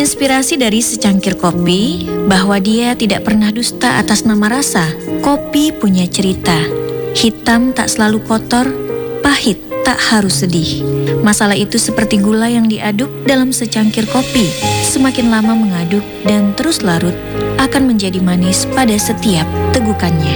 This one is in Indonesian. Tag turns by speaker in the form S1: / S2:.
S1: Inspirasi dari secangkir kopi, bahwa dia tidak pernah dusta atas nama rasa. Kopi punya cerita. Hitam tak selalu kotor, pahit tak harus sedih. Masalah itu seperti gula yang diaduk dalam secangkir kopi. Semakin lama mengaduk dan terus larut, akan menjadi manis pada setiap tegukannya.